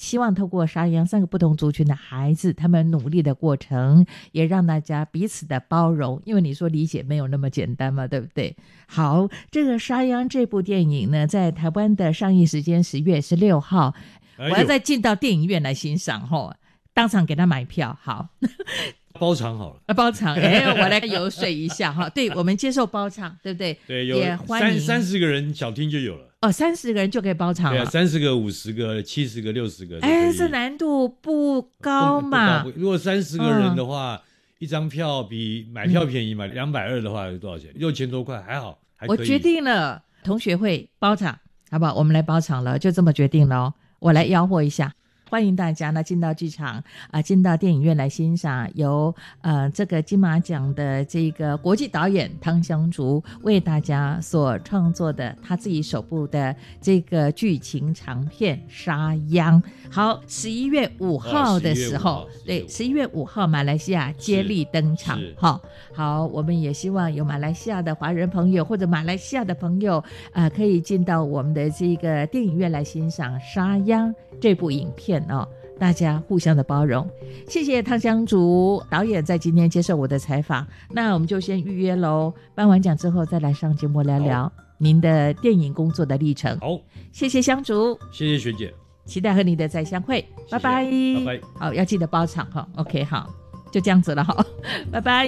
希望透过沙央3个不同族群的孩子他们努力的过程，也让大家彼此的包容，因为你说理解没有那么简单嘛，对不对？好，这个沙央这部电影呢，在台湾的上映时间10月16号，我要再进到电影院来欣赏当场给他买票。好， 包场好了， 包场，我来游说一下哈。对，我们接受包场，对不对？ 对，有也欢迎 30个人小厅就有了。 30个人就可以包场了。 对啊，30个、50个、70个、60个。 这难度不高嘛？ 如果30个人的话，一张票比买票便宜嘛，220的话有多少钱？6000多块，还好，还可以。 我决定了，同学会包场，好不好？我们来包场了，就这么决定了哦。我来吆喝一下。欢迎大家呢进到剧场进到电影院来欣赏由这个金马奖的这个国际导演汤香竹为大家所创作的他自己首部的这个剧情长片《沙央》。好，11月5号的时候，对，11月5号马来西亚接力登场。好，我们也希望有马来西亚的华人朋友或者马来西亚的朋友可以进到我们的这个电影院来欣赏《沙央》这部影片大家互相的包容。谢谢汤香竹导演在今天接受我的采访，那我们就先预约咯，颁完奖之后再来上节目聊聊您的电影工作的历程。 好， 谢谢香竹， 谢谢学姐， 期待和你的再相会。拜拜， 拜拜。 好，要记得包场OK，好，就这样子了拜拜。